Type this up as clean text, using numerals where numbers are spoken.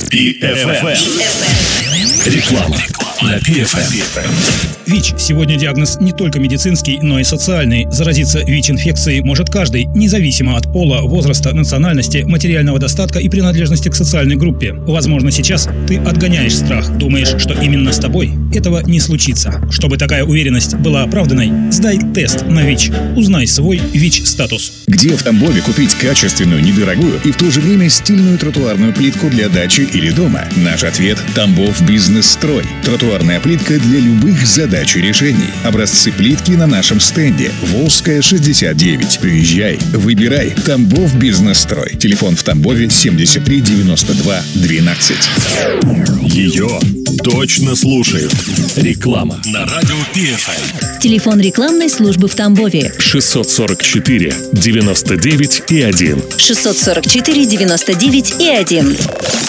PFM. Реклама на PFM. ВИЧ – сегодня диагноз не только медицинский, но и социальный. Заразиться ВИЧ-инфекцией может каждый, независимо от пола, возраста, национальности, материального достатка и принадлежности к социальной группе. Возможно, сейчас ты отгоняешь страх, думаешь, что именно с тобой этого не случится. Чтобы такая уверенность была оправданной, сдай тест на ВИЧ. Узнай свой ВИЧ-статус. Где в Тамбове купить качественную, недорогую и в то же время стильную тротуарную плитку для дачи или дома? Наш ответ – Тамбов Бизнес-строй. Тротуарная плитка для любых задач и решений. Образцы плитки на нашем стенде. Волжская, 69. Приезжай, выбирай. Тамбов Бизнес-строй. Телефон в Тамбове 73 92 12. Ее точно слушают. Реклама на радио PFM. Телефон рекламной службы в Тамбове 644 99 и 1. 644 99 и 1.